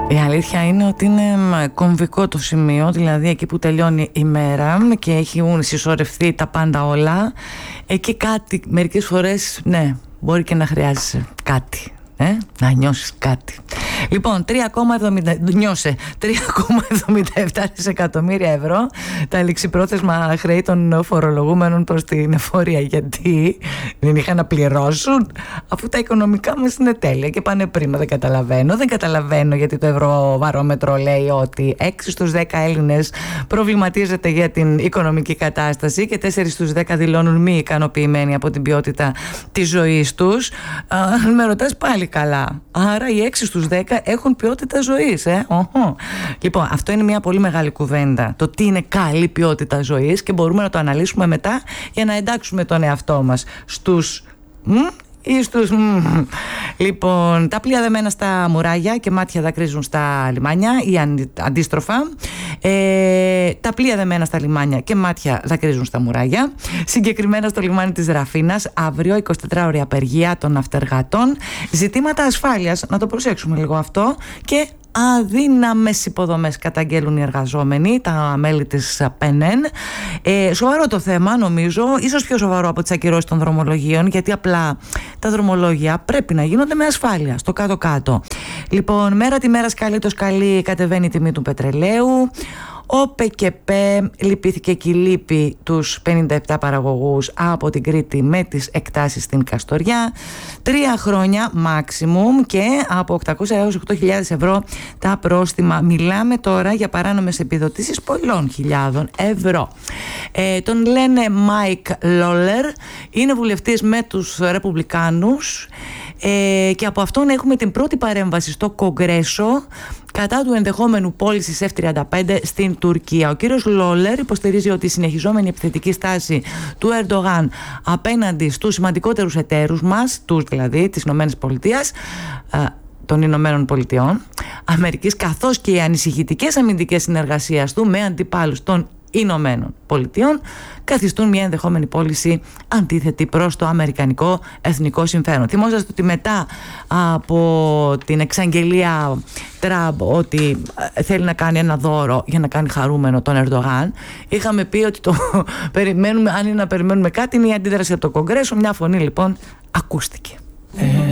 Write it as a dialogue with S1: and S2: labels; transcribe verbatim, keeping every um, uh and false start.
S1: Η αλήθεια είναι ότι είναι κομβικό το σημείο, δηλαδή εκεί που τελειώνει η μέρα και έχουν συσσωρευτεί τα πάντα όλα, εκεί κάτι μερικές φορές, ναι, μπορεί και να χρειάζεσαι κάτι. Ε, να νιώσεις κάτι. Λοιπόν, τρία κόμμα εβδομήντα επτά δισεκατομμύρια ευρώ τα ληξιπρόθεσμα χρέη των φορολογούμενων προς την εφορία. Γιατί δεν είχαν να πληρώσουν, αφού τα οικονομικά μας είναι τέλεια και πάνε πρίμα. Δεν καταλαβαίνω. Δεν καταλαβαίνω γιατί το Ευρωβαρόμετρο λέει ότι έξι στους δέκα Έλληνες προβληματίζεται για την οικονομική κατάσταση και τέσσερα στους δέκα δηλώνουν μη ικανοποιημένοι από την ποιότητα της ζωής τους. Αν με ρωτάς, πάλι καλά. Άρα οι έξι στους δέκα έχουν ποιότητα ζωής. Ε? Οχο. Λοιπόν, αυτό είναι μια πολύ μεγάλη κουβέντα. Το τι είναι καλή ποιότητα ζωής και μπορούμε να το αναλύσουμε μετά για να εντάξουμε τον εαυτό μας στους... Μ? Ή στους... Λοιπόν, τα πλοία δεμένα στα μουράγια και μάτια δακρύζουν στα λιμάνια ή αντίστροφα. Ε, τα πλοία δεμένα στα λιμάνια και μάτια δακρύζουν στα μουράγια. Συγκεκριμένα στο λιμάνι της Ραφίνας, αύριο εικοσιτετράωρη απεργία των ναυτεργατών. Ζητήματα ασφάλειας, να το προσέξουμε λίγο αυτό, και αδύναμες υποδομές καταγγέλουν οι εργαζόμενοι, τα μέλη της ΠΕΝΕΝ. Ε, σοβαρό το θέμα, νομίζω, ίσως πιο σοβαρό από τις ακυρώσεις των δρομολογίων, γιατί απλά τα δρομολόγια πρέπει να γίνονται με ασφάλεια, στο κάτω-κάτω. Λοιπόν, μέρα τη μέρα σκαλεί το σκαλί, κατεβαίνει η τιμή του πετρελαίου. Ο ΠΚΠ λυπήθηκε και λείπει τους πενήντα επτά παραγωγούς από την Κρήτη με τις εκτάσεις στην Καστοριά. Τρία χρόνια maximum και από οκτακόσια έως οκτώ χιλιάδες ευρώ τα πρόστιμα. Μιλάμε τώρα για παράνομες επιδοτήσεις πολλών χιλιάδων ευρώ. Ε, τον λένε Mike Lawler, είναι βουλευτής με τους Ρεπουμπλικάνους ε, και από αυτόν έχουμε την πρώτη παρέμβαση στο Κογκρέσο κατά του ενδεχόμενου πώλησης εφ τριάντα πέντε στην Τουρκία. Ο κύριος Λόλερ υποστηρίζει ότι η συνεχιζόμενη επιθετική στάση του Ερντογάν απέναντι στους σημαντικότερους εταίρους μας, τους δηλαδή της Ηνωμένης Πολιτείας, των Ηνωμένων Πολιτειών Αμερικής, καθώς και οι ανησυχητικές αμυντικές συνεργασίες του με αντιπάλους των Ηνωμένων Πολιτειών, καθιστούν μια ενδεχόμενη πώληση αντίθετη προς το αμερικανικό εθνικό συμφέρον. Θυμόσαστε ότι μετά από την εξαγγελία Τραμπ ότι θέλει να κάνει ένα δώρο για να κάνει χαρούμενο τον Ερντογάν, είχαμε πει ότι το περιμένουμε, αν είναι να περιμένουμε κάτι, είναι η αντίδραση από το Κογκρέσο. Μια φωνή λοιπόν ακούστηκε.